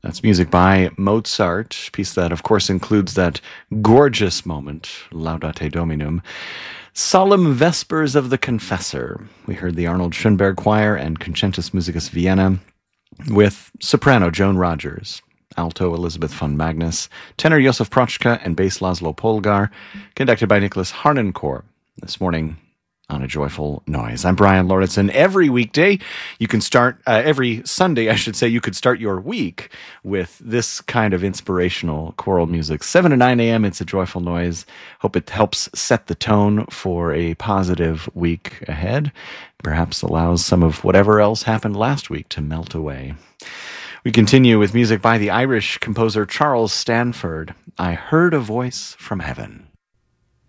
That's music by Mozart, a piece that, of course, includes that gorgeous moment, Laudate Dominum. Solemn Vespers of the Confessor. We heard the Arnold Schoenberg Choir and Concentus Musicus Vienna with soprano Joan Rogers, alto Elizabeth von Magnus, tenor Josef Prochka, and bass Laszlo Polgar, conducted by Nicholas Harnoncourt. This morning on A Joyful Noise. I'm Brian Lauritsen. Every weekday, you can start, every Sunday, I should say, you could start your week with this kind of inspirational choral music. 7 to 9 a.m., it's A Joyful Noise. Hope it helps set the tone for a positive week ahead. Perhaps allows some of whatever else happened last week to melt away. We continue with music by the Irish composer Charles Stanford. I Heard a Voice from Heaven.